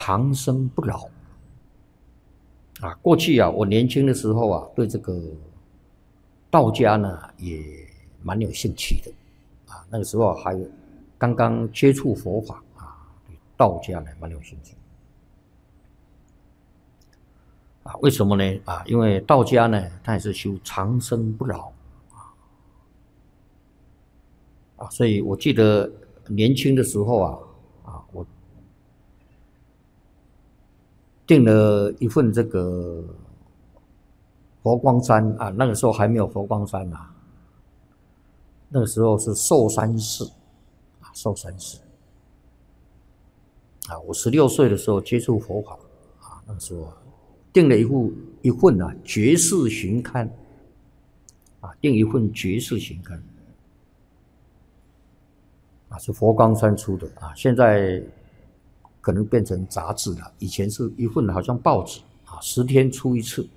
长生不老啊。过去啊，我年轻的时候啊，对这个道家呢也蛮有兴趣的啊。那个时候还刚刚接触佛法啊，对道家呢蛮有兴趣啊。为什么呢？啊，因为道家呢，它也是修长生不老啊，所以我记得年轻的时候我订了一份这个佛光山啊，那个时候还没有佛光山啊，那个时候是寿山寺啊，寿山寺啊。我16岁的时候接触佛法啊，那个时候订了一份绝世寻刊啊，订一份绝世寻刊啊，是佛光山出的啊，现在可能变成杂志了，以前是一份好像报纸啊，10天出一次。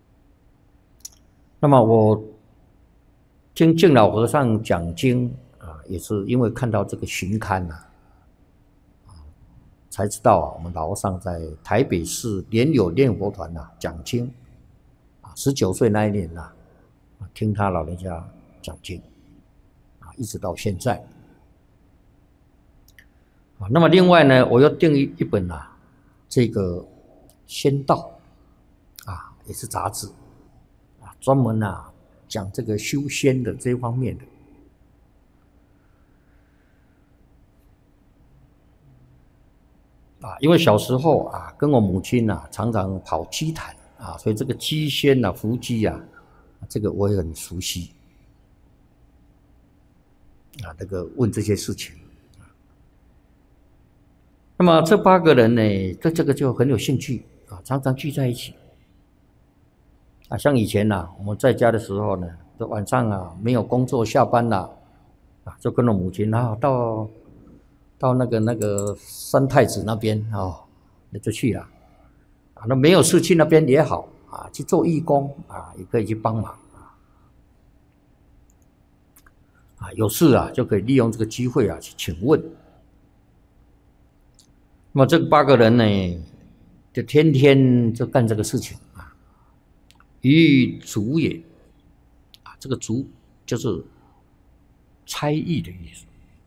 那么我听净老和尚讲经啊，也是因为看到这个巡刊才知道我们老和尚在台北市莲友念佛团讲经啊，19岁那一年听他老人家讲经啊，一直到现在啊。那么另外呢，我又订一本这个仙道啊，也是杂志啊，专门讲这个修仙的这方面的啊。因为小时候跟我母亲常常跑鸡坛啊，所以这个鸡仙伏鸡这个我也很熟悉啊。这个问这些事情，那么这8个人呢，对这个就很有兴趣啊，常常聚在一起啊。像以前我们在家的时候呢，晚上没有工作下班就跟着母亲到那个三太子那边那就去了啊。那没有事去那边也好啊，去做义工啊，也可以去帮忙啊。有事就可以利用这个机会去请问。那么这8个人呢，就天天就干这个事情啊。于足也啊，这个足就是差役的意思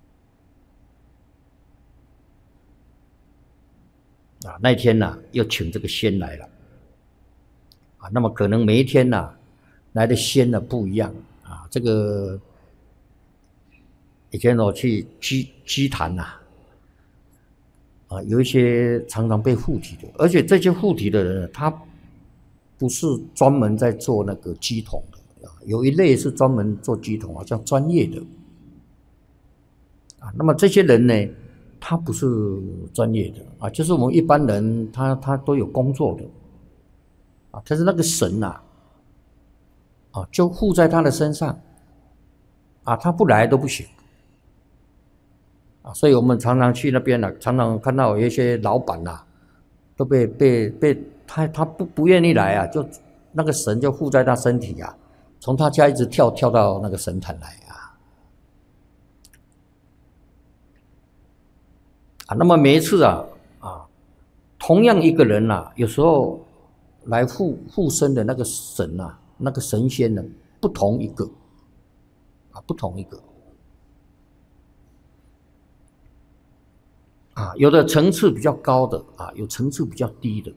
啊。那天又请这个仙来了啊。那么可能每一天来的仙不一样啊。这个以前我去鸡坛有一些常常被附体的，而且这些附体的人他不是专门在做那个鸡桶的有一类是专门做鸡桶好像专业的啊。那么这些人呢，他不是专业的就是我们一般人他都有工作的但是那个神就附在他的身上他不来都不行所以我们常常去那边常常看到有一些老板都被他不愿意来就那个神就附在他身体从他家一直跳到那个神坛来那么每一次同样一个人有时候来附身的那个神那个神仙不同一个不同一个有的层次比较高的有层次比较低的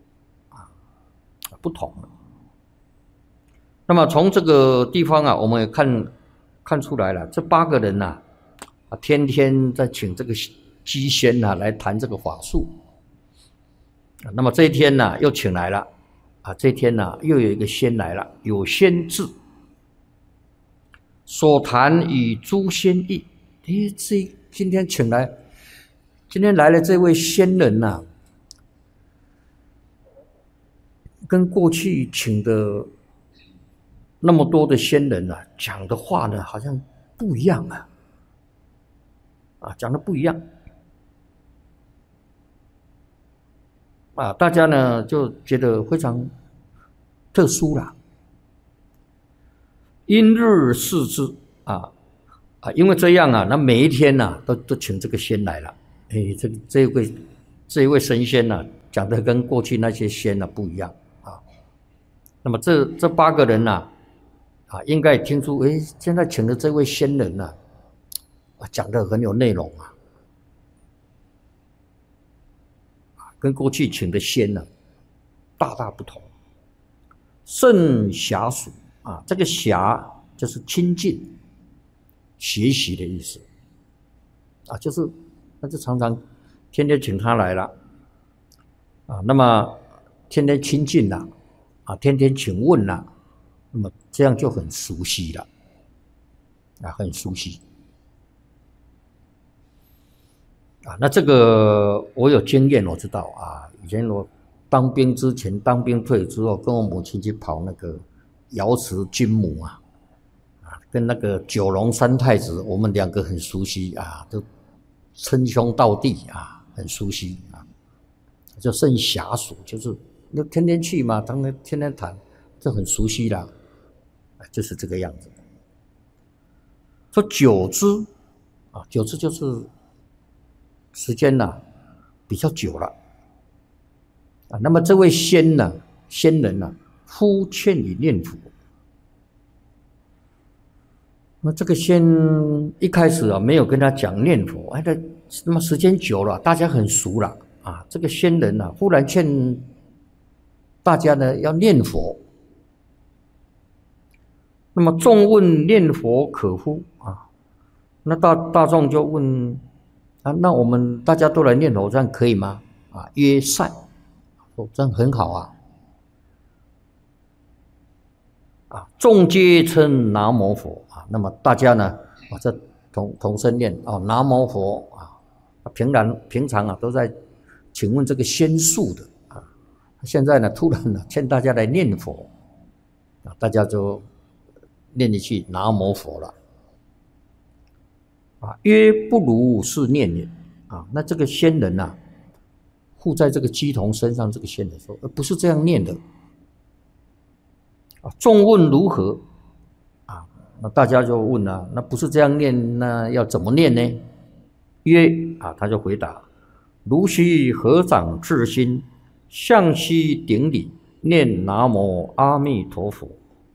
不同的。那么从这个地方我们也看出来了，这8个人天天在请这个鸡仙来谈这个法术那么这一天又请来了这一天又有一个仙来了，有仙智所谈与诸仙异。今天来了这位仙人跟过去请的那么多的仙人讲的话呢，好像不一样讲的不一样大家呢就觉得非常特殊了。因日视之因为这样那每一天都请这个仙来了。 这一位神仙呢、讲的跟过去那些仙呢、不一样啊。那么这8个人呢、应该听出，诶，现在请的这位仙人呢、讲的很有内容啊，跟过去请的仙呢、大大不同。甚暇属啊，这个暇就是亲近、学习的意思啊，就是那就常常天天请他来了啊，那么天天亲近了啊，天天请问了，那么这样就很熟悉了啊，很熟悉啊。那这个我有经验，我知道啊，以前我当兵之前，当兵退之后，跟我母亲去跑那个瑶池金母啊，跟那个九龙三太子，我们2个很熟悉啊，都称兄道弟啊，很熟悉啊，就甚暇属，就是那天天去嘛，当然天天谈，就很熟悉啦，就是这个样子。说久之啊，久之就是时间呐、比较久了。那么这位仙人呢，呼劝你念佛。那这个仙一开始啊，没有跟他讲念佛，那么时间久了，大家很熟了啊。这个仙人呢，忽然劝大家呢要念佛。那么众问念佛可乎啊？那大众就问啊，那我们大家都来念佛，这样可以吗？啊，曰善。这样很好啊！众皆称南无佛啊。那么大家呢，这同声念南无佛啊。平常啊都在请问这个仙术的啊，现在呢突然呢劝大家来念佛啊，大家就念一句南无佛了啊。曰不如是念也啊。那这个仙人啊，附在这个鸡童身上，这个仙人说：“不是这样念的。”众问如何啊？那大家就问了，那不是这样念，那要怎么念呢？曰啊，他就回答：如须合掌至心，向西顶礼，念南无阿弥陀佛。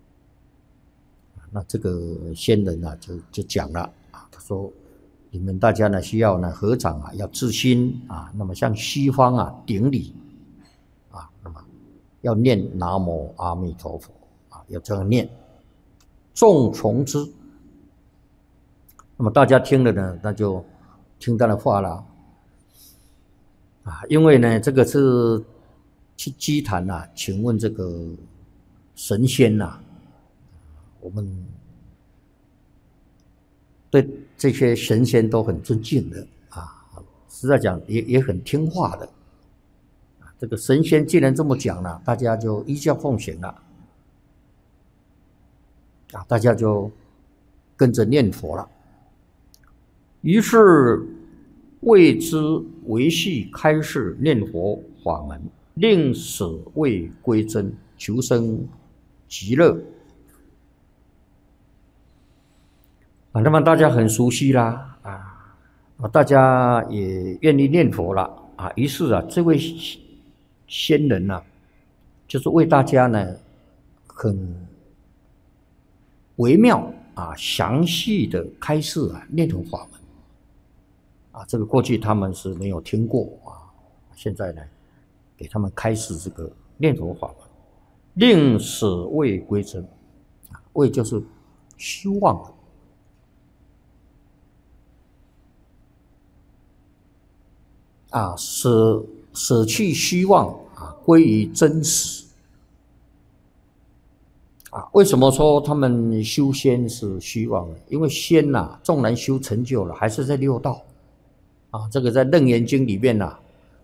那这个仙人啊，就讲了啊，他说：你们大家呢需要呢合掌啊，要至心啊，那么向西方啊顶礼啊，那么要念南无阿弥陀佛啊，要这样念。众从之。那么大家听了呢，那就听他的话了啊，因为呢这个是去祭坛啊，请问这个神仙呐，我们对这些神仙都很尊敬的啊，实在讲也很听话的。这个神仙既然这么讲了，大家就依教奉行了啊，大家就跟着念佛了。于是为之维系开示念佛法门，令死未归真，求生极乐啊。那么大家很熟悉啦啊，大家也愿意念佛了啊。于是啊，这位仙人呢，就是为大家呢很微妙啊、详细的开示啊念佛法门啊。这个过去他们是没有听过啊，现在呢给他们开示这个念佛法门，令死未归真啊，未就是希望啊，舍去虚妄啊，归于真实啊。为什么说他们修仙是虚妄呢？因为仙呐，纵然修成就了，还是在六道啊。这个在《楞严经》里面呐，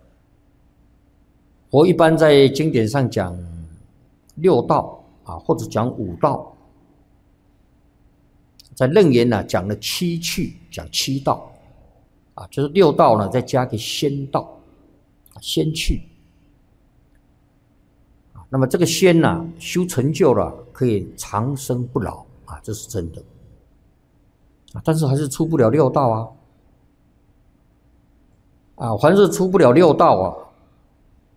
我一般在经典上讲六道啊，或者讲五道，在楞严呢讲了七趣，讲七道啊，就是六道呢再加个仙道，仙趣。那么这个仙呢，修成就了，可以长生不老啊，这是真的啊。但是还是出不了六道啊。 啊，凡是出不了六道啊，